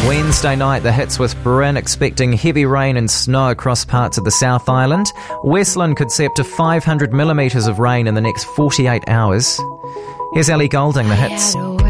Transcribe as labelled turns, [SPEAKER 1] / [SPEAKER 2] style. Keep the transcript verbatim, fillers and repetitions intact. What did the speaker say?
[SPEAKER 1] Wednesday night, the hits with Bryn expecting heavy rain and snow across parts of the South Island. Westland could see up to five hundred millimetres of rain in the next forty-eight hours. Here's Ellie Goulding, the hits.